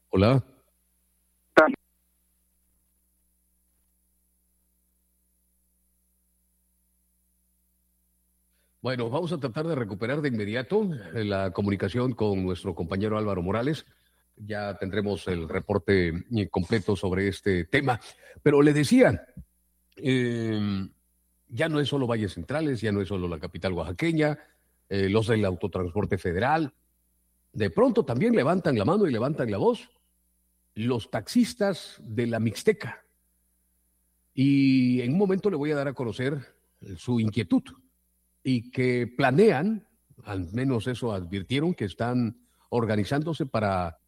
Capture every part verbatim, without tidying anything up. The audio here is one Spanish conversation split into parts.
Hola. Bueno, vamos a tratar de recuperar de inmediato la comunicación con nuestro compañero Álvaro Morales. Ya tendremos el reporte completo sobre este tema. Pero le decía, eh, ya no es solo Valles Centrales, ya no es solo la capital oaxaqueña, eh, los del autotransporte federal. De pronto también levantan la mano y levantan la voz los taxistas de la Mixteca. Y en un momento le voy a dar a conocer su inquietud y que planean, al menos eso advirtieron, que están organizándose para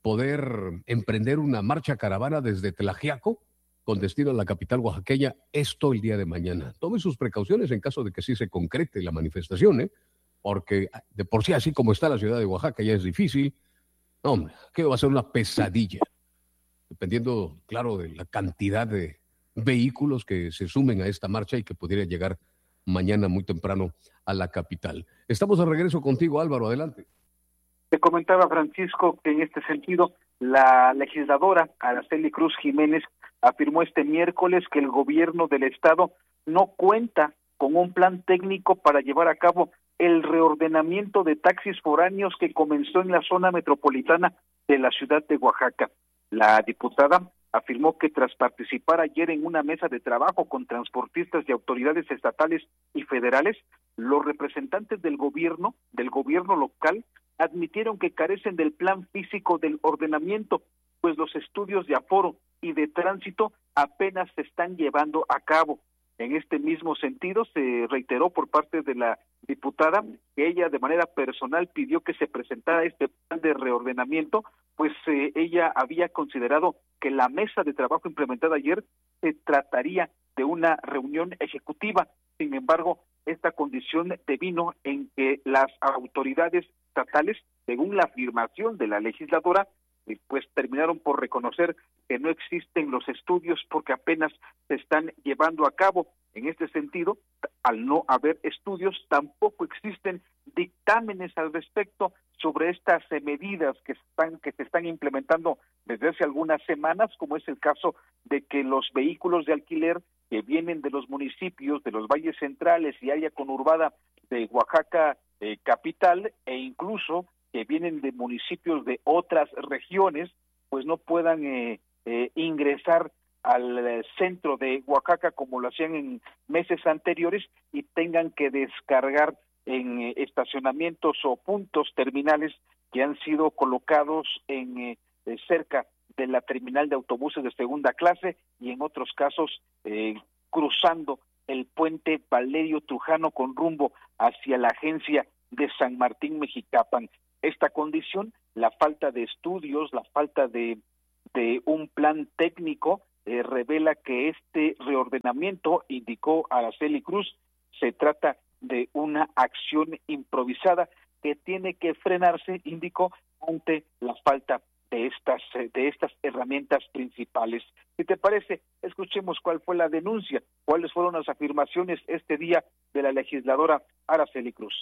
poder emprender una marcha caravana desde Tlaxiaco con destino a la capital oaxaqueña, esto el día de mañana. Tome sus precauciones en caso de que sí se concrete la manifestación, ¿eh? Porque de por sí, así como está la ciudad de Oaxaca, ya es difícil. No, hombre, que va a ser una pesadilla, dependiendo, claro, de la cantidad de vehículos que se sumen a esta marcha y que pudiera llegar mañana muy temprano a la capital. Estamos de regreso contigo, Álvaro, adelante. Te comentaba, Francisco, que en este sentido la legisladora Araceli Cruz Jiménez afirmó este miércoles que el gobierno del estado no cuenta con un plan técnico para llevar a cabo el reordenamiento de taxis foráneos que comenzó en la zona metropolitana de la ciudad de Oaxaca. La diputada afirmó que tras participar ayer en una mesa de trabajo con transportistas y autoridades estatales y federales, los representantes del gobierno, del gobierno local, admitieron que carecen del plan físico del ordenamiento, pues los estudios de aforo y de tránsito apenas se están llevando a cabo. En este mismo sentido, se reiteró por parte de la diputada que ella de manera personal pidió que se presentara este plan de reordenamiento, pues eh, ella había considerado que la mesa de trabajo implementada ayer se trataría de una reunión ejecutiva. Sin embargo, esta condición devino en que las autoridades estatales, según la afirmación de la legisladora, eh, pues terminaron por reconocer que no existen los estudios porque apenas se están llevando a cabo. En este sentido, al no haber estudios, tampoco existen dictámenes al respecto sobre estas eh, medidas que están que se están implementando desde hace algunas semanas, como es el caso de que los vehículos de alquiler que vienen de los municipios de los valles centrales y área conurbada de Oaxaca eh, capital, e incluso que vienen de municipios de otras regiones, pues no puedan eh, eh, ingresar al eh, centro de Oaxaca como lo hacían en meses anteriores y tengan que descargar en eh, estacionamientos o puntos terminales que han sido colocados en eh, eh, cerca de la terminal de autobuses de segunda clase y en otros casos eh, cruzando el puente Valerio Trujano con rumbo hacia la agencia de San Martín Mexicapan. Esta condición, la falta de estudios, la falta de, de un plan técnico, eh, revela que este reordenamiento, indicó Araceli Cruz, se trata de una acción improvisada que tiene que frenarse, indicó, ante la falta de estas de estas herramientas principales. ¿Qué te parece? Escuchemos cuál fue la denuncia, cuáles fueron las afirmaciones este día de la legisladora Araceli Cruz.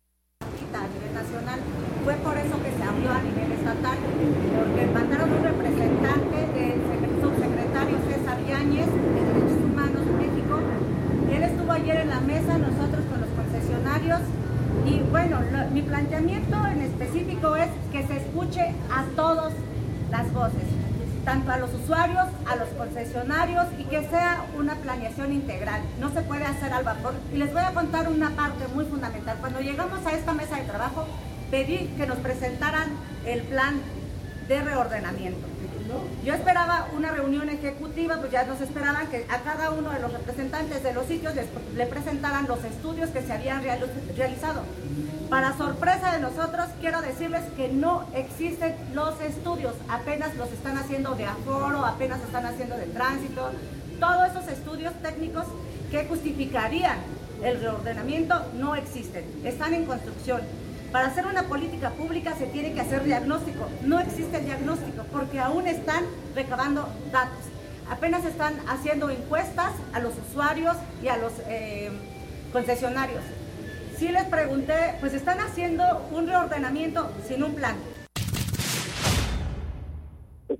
A nivel nacional, fue por eso que se habló a nivel estatal, porque mandaron un representante del subsecretario César Yáñez de Derechos Humanos de México. Él estuvo ayer en la mesa, nosotros con los concesionarios, y bueno, lo, mi planteamiento en específico es que se escuche a todas las voces, tanto a los usuarios, a los concesionarios, y que sea una planeación integral. No se puede hacer al vapor. Y les voy a contar una parte muy fundamental. Cuando llegamos a esta mesa de trabajo, pedí que nos presentaran el plan de reordenamiento. Yo esperaba una reunión ejecutiva, pues ya nos esperaban que a cada uno de los representantes de los sitios les, le presentaran los estudios que se habían real, realizado. Para sorpresa de nosotros, quiero decirles que no existen los estudios, apenas los están haciendo de aforo, apenas están haciendo de tránsito, todos esos estudios técnicos que justificarían el reordenamiento no existen, están en construcción. Para hacer una política pública se tiene que hacer diagnóstico, no existe el diagnóstico porque aún están recabando datos, apenas están haciendo encuestas a los usuarios y a los eh, concesionarios. Sí les pregunté, pues están haciendo un reordenamiento sin un plan.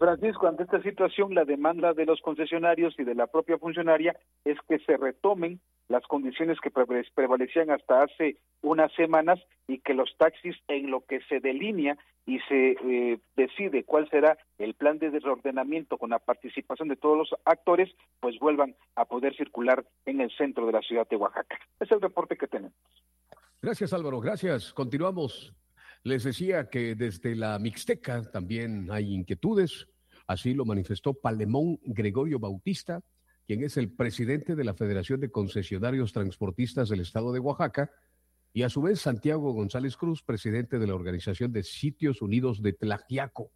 Francisco, ante esta situación, la demanda de los concesionarios y de la propia funcionaria es que se retomen las condiciones que prevalecían hasta hace unas semanas y que los taxis, en lo que se delinea y se eh, decide cuál será el plan de reordenamiento con la participación de todos los actores, pues vuelvan a poder circular en el centro de la ciudad de Oaxaca. Es el reporte que tenemos. Gracias, Álvaro, gracias. Continuamos. Les decía que desde la Mixteca también hay inquietudes. Así lo manifestó Palemón Gregorio Bautista, quien es el presidente de la Federación de Concesionarios Transportistas del Estado de Oaxaca, y a su vez Santiago González Cruz, presidente de la Organización de Sitios Unidos de Tlaxiaco.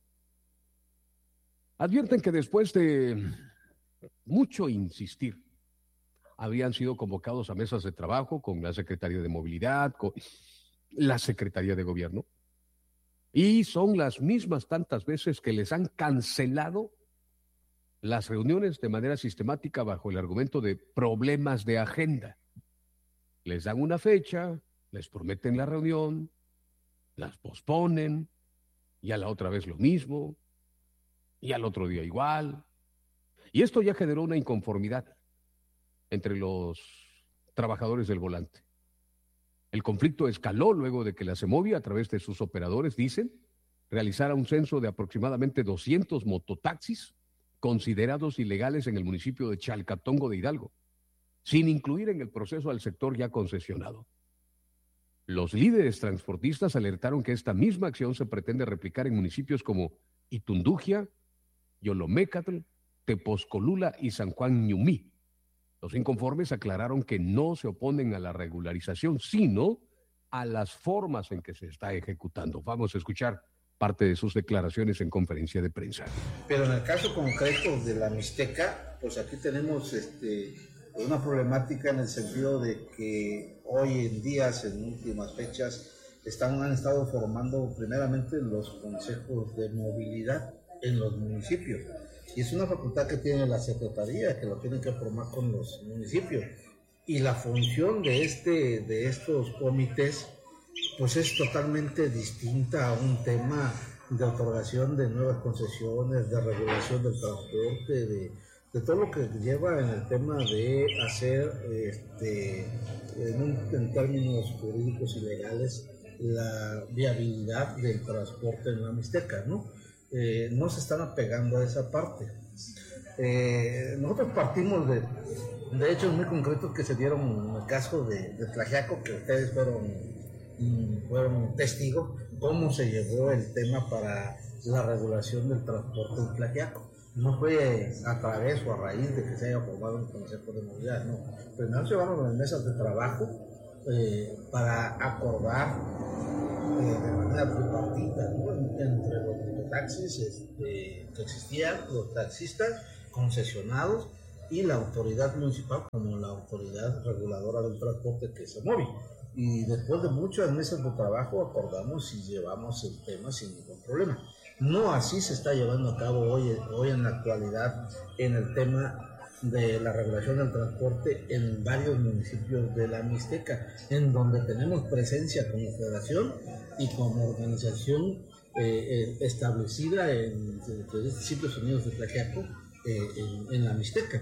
Advierten que después de mucho insistir, habían sido convocados a mesas de trabajo con la Secretaría de Movilidad, con la Secretaría de Gobierno, y son las mismas tantas veces que les han cancelado las reuniones de manera sistemática bajo el argumento de problemas de agenda. Les dan una fecha, les prometen la reunión, las posponen, y a la otra vez lo mismo, y al otro día igual. Y esto ya generó una inconformidad entre los trabajadores del volante. El conflicto escaló luego de que la Semovia, a través de sus operadores, dicen, realizara un censo de aproximadamente doscientos mototaxis considerados ilegales en el municipio de Chalcatongo de Hidalgo, sin incluir en el proceso al sector ya concesionado. Los líderes transportistas alertaron que esta misma acción se pretende replicar en municipios como Itundugia, Yolomécatl, Tepozcolula y San Juan Ñumí. Los inconformes aclararon que no se oponen a la regularización, sino a las formas en que se está ejecutando. Vamos a escuchar parte de sus declaraciones en conferencia de prensa. Pero en el caso concreto de la Mixteca, pues aquí tenemos este, una problemática en el sentido de que hoy en día, en últimas fechas, están, han estado formando primeramente los consejos de movilidad en los municipios. Y es una facultad que tiene la Secretaría, que lo tienen que formar con los municipios. Y la función de, este, de estos comités pues es totalmente distinta a un tema de otorgación de nuevas concesiones, de regulación del transporte, de, de todo lo que lleva en el tema de hacer, este, en, un, en términos jurídicos y legales, la viabilidad del transporte en la Mixteca, ¿no? Eh, no se están apegando a esa parte. Eh, nosotros partimos de, de hechos muy concretos que se dieron en el caso de, de Tlaxiaco, que ustedes fueron fueron testigos cómo se llevó el tema para la regulación del transporte en Tlaxiaco. No fue a través o a raíz de que se haya formado un consejo de movilidad, no. Primero se llevaron las mesas de trabajo eh, para acordar eh, de manera tripartita, ¿no? entre los taxis este, que existían, los taxistas concesionados y la autoridad municipal como la autoridad reguladora del transporte, que es Semovia. Y después de muchas meses de trabajo acordamos y llevamos el tema sin ningún problema. No así se está llevando a cabo hoy, hoy en la actualidad en el tema de la regulación del transporte en varios municipios de la Mixteca, en donde tenemos presencia como federación y como organización eh, eh, establecida en los Sitios Unidos de Tlaxiaco eh, en, en la Mixteca.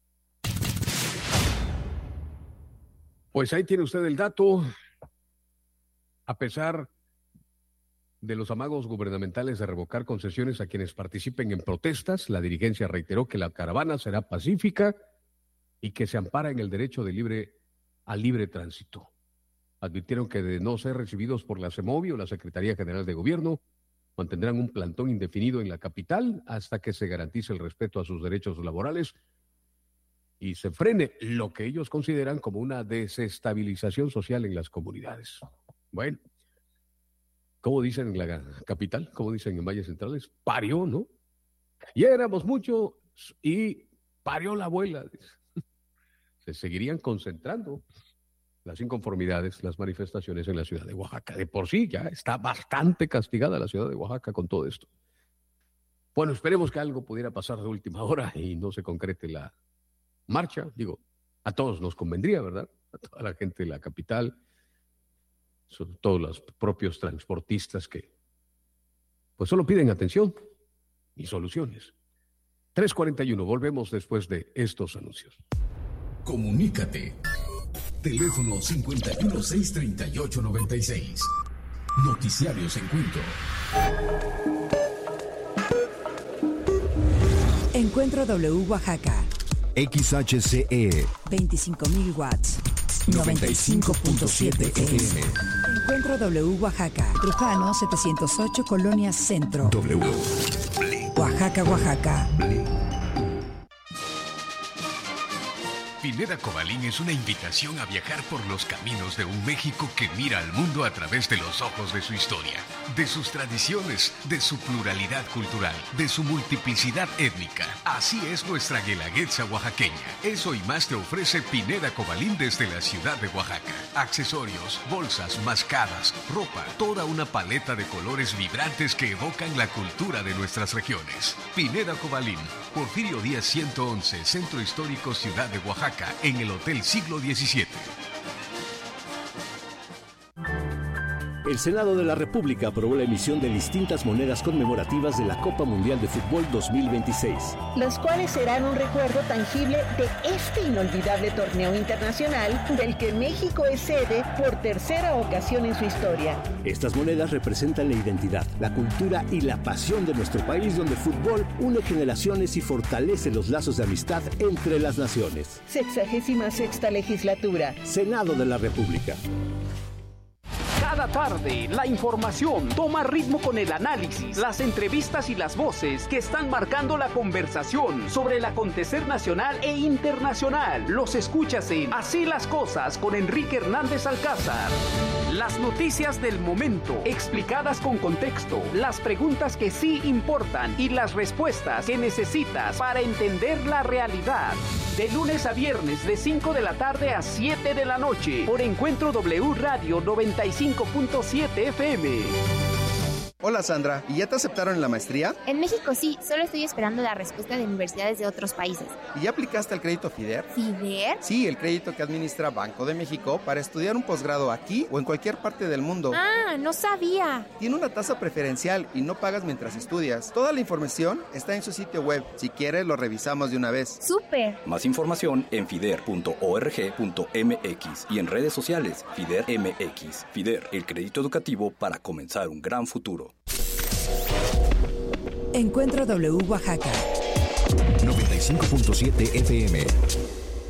Pues ahí tiene usted el dato. A pesar de los amagos gubernamentales de revocar concesiones a quienes participen en protestas, la dirigencia reiteró que la caravana será pacífica y que se ampara en el derecho de libre, al libre tránsito. Advirtieron que de no ser recibidos por la Semovia o la Secretaría General de Gobierno, mantendrán un plantón indefinido en la capital hasta que se garantice el respeto a sus derechos laborales y se frene lo que ellos consideran como una desestabilización social en las comunidades. Bueno, como dicen en la capital, como dicen en Valles Centrales, parió, ¿no? Ya éramos muchos y parió la abuela. Se seguirían concentrando las inconformidades, las manifestaciones en la ciudad de Oaxaca. De por sí ya está bastante castigada la ciudad de Oaxaca con todo esto. Bueno, esperemos que algo pudiera pasar de última hora y no se concrete la marcha. Digo, a todos nos convendría, ¿verdad? A toda la gente de la capital, sobre todo los propios transportistas que pues solo piden atención, y soluciones. tres cuarenta y uno, volvemos después de estos anuncios. Comunícate. Teléfono cincuenta y uno, seiscientos treinta y ocho, noventa y seis. Noticiarios Encuentro. Encuentro W Oaxaca. X H C E. veinticinco mil watts. noventa y cinco punto siete F M. Encuentro W Oaxaca. Trujano setecientos ocho, Colonia Centro. W. Oaxaca, Oaxaca. Pineda Cobalín es una invitación a viajar por los caminos de un México que mira al mundo a través de los ojos de su historia, de sus tradiciones, de su pluralidad cultural, de su multiplicidad étnica. Así es nuestra guelaguetza oaxaqueña. Eso y más te ofrece Pineda Cobalín desde la ciudad de Oaxaca. Accesorios, bolsas, mascadas, ropa, toda una paleta de colores vibrantes que evocan la cultura de nuestras regiones. Pineda Cobalín, Porfirio Díaz ciento once, Centro Histórico Ciudad de Oaxaca, en el Hotel Siglo diecisiete. El Senado de la República aprobó la emisión de distintas monedas conmemorativas de la Copa Mundial de Fútbol dos mil veintiséis. Las cuales serán un recuerdo tangible de este inolvidable torneo internacional del que México es sede por tercera ocasión en su historia. Estas monedas representan la identidad, la cultura y la pasión de nuestro país, donde el fútbol une generaciones y fortalece los lazos de amistad entre las naciones. Sexagésima sexta legislatura. Senado de la República. Cada tarde, la información toma ritmo con el análisis, las entrevistas y las voces que están marcando la conversación sobre el acontecer nacional e internacional. Los escuchas en Así las Cosas con Enrique Hernández Alcázar. Las noticias del momento, explicadas con contexto, las preguntas que sí importan y las respuestas que necesitas para entender la realidad. De lunes a viernes, de cinco de la tarde a siete de la noche, por Encuentro W Radio noventa y cinco punto siete F M. Hola Sandra, ¿y ya te aceptaron en la maestría? En México sí, solo estoy esperando la respuesta de universidades de otros países. ¿Y ya aplicaste al crédito FIDER? ¿FIDER? Sí, el crédito que administra Banco de México para estudiar un posgrado aquí o en cualquier parte del mundo. Ah, no sabía. Tiene una tasa preferencial y no pagas mientras estudias. Toda la información está en su sitio web. Si quieres, lo revisamos de una vez. ¡Súper! Más información en fider punto org punto m x y en redes sociales FIDER M X. FIDER, el crédito educativo para comenzar un gran futuro. Encuentro W Oaxaca. noventa y cinco punto siete F M.